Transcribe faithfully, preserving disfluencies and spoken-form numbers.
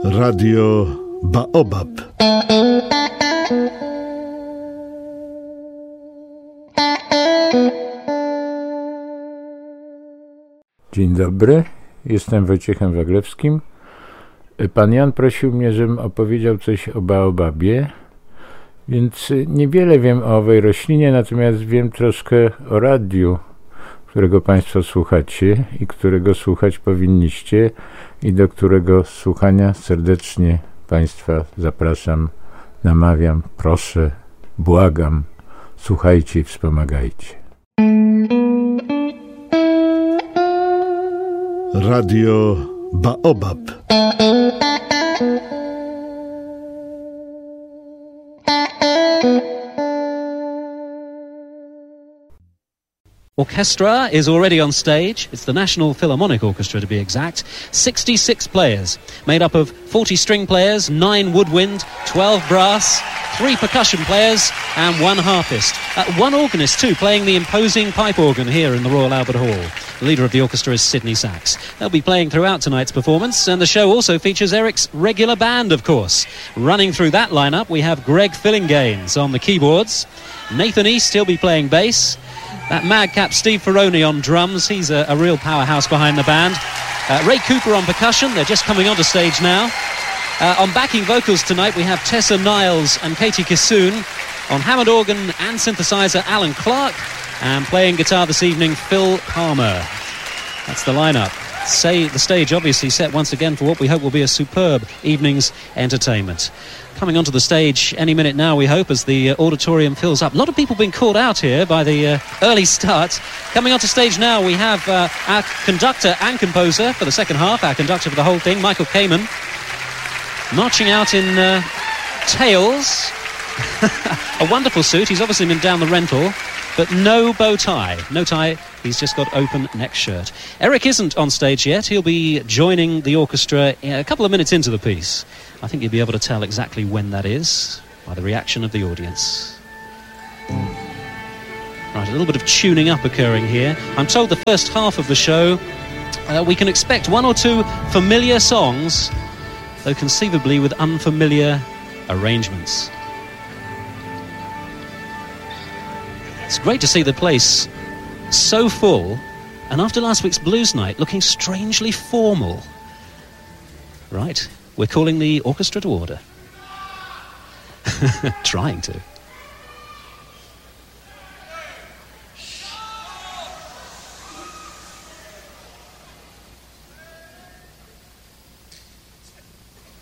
Radio Baobab. Dzień dobry, jestem Wojciechem Waglewskim. Pan Jan prosił mnie, żebym opowiedział coś o baobabie, więc niewiele wiem o owej roślinie, natomiast wiem troszkę o radiu, którego Państwo słuchacie i którego słuchać powinniście i do którego słuchania serdecznie Państwa zapraszam, namawiam, proszę, błagam, słuchajcie i wspomagajcie. Radio Baobab. Orchestra is already on stage. It's the National Philharmonic Orchestra, to be exact. sixty-six players, made up of forty string players, nine woodwind, twelve brass, three percussion players and one harpist. Uh, one organist too, playing the imposing pipe organ here in the Royal Albert Hall. The leader of the orchestra is Sidney Sachs. They'll be playing throughout tonight's performance, and the show also features Eric's regular band, of course. Running through that lineup, we have Greg Fillinganes on the keyboards. Nathan East, he'll be playing bass. That madcap Steve Ferroni on drums, he's a, a real powerhouse behind the band. Uh, Ray Cooper on percussion, they're just coming onto stage now. Uh, on backing vocals tonight we have Tessa Niles and Katie Kissoon. On Hammond organ and synthesizer Alan Clark. And playing guitar this evening Phil Palmer. That's the lineup. Say the stage obviously set once again for what we hope will be a superb evening's entertainment. Coming onto the stage any minute now, we hope, as the uh, auditorium fills up. A lot of people being called out here by the uh, early start. Coming onto stage now, we have uh, our conductor and composer for the second half, our conductor for the whole thing, Michael Kamen, marching out in uh, tails. A wonderful suit. He's obviously been down the rental, but no bow tie. No tie. He's just got open neck shirt. Eric isn't on stage yet. He'll be joining the orchestra a couple of minutes into the piece. I think you'll be able to tell exactly when that is by the reaction of the audience. Right, a little bit of tuning up occurring here. I'm told the first half of the show uh, we can expect one or two familiar songs, though conceivably with unfamiliar arrangements. It's great to see the place so full, and after last week's blues night looking strangely formal. Right, we're calling the orchestra to order. Trying to.